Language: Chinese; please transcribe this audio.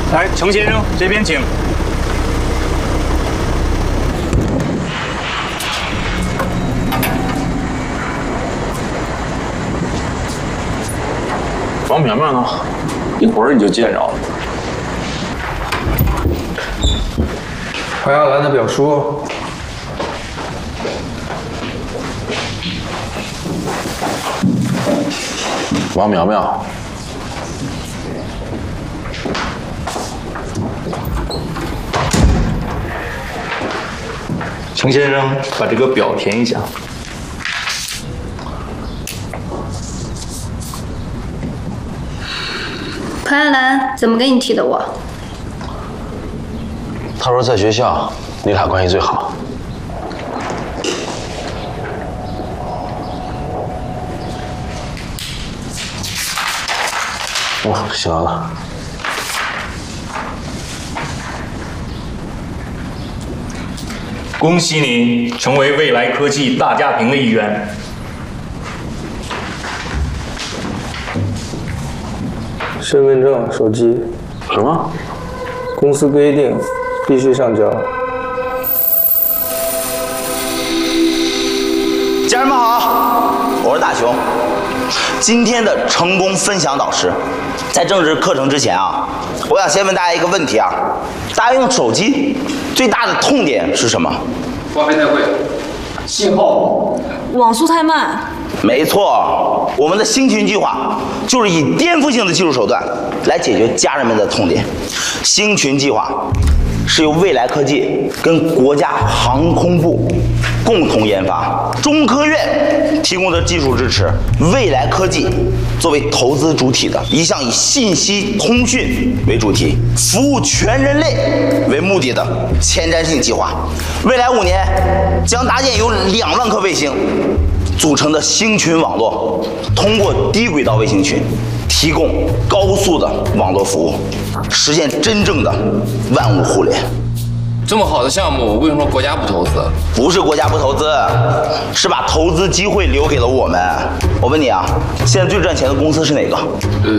来，程先生这边请。 王苗苗呢？一会儿你就见着了。 黄亚兰的表叔。 王苗苗， 程先生，把这个表填一下。 彭亚兰怎么给你提的我？ 他说在学校你俩关系最好。 哦，写完了。 恭喜你成为未来科技大家庭的一员。 身份证、手机， 什么？ 公司规定必须上交。 家人们好，我是大雄。 今天的成功分享导师，在正式课程之前啊，我想先问大家一个问题啊：大家用手机最大的痛点是什么？ 话费太贵，信号， 网速太慢。 没错，我们的星群计划就是以颠覆性的技术手段来解决家人们的痛点。星群计划是由未来科技跟国家航空部共同研发，中科院提供的技术支持，未来科技作为投资主体的一项以信息通讯为主题、服务全人类为目的的前瞻性计划。未来5年将搭建由2万颗卫星组成的星群网络，通过低轨道卫星群提供高速的网络服务，实现真正的万物互联。 这么好的项目，为什么国家不投资？ 不是国家不投资，是把投资机会留给了我们。我问你啊，现在最赚钱的公司是哪个？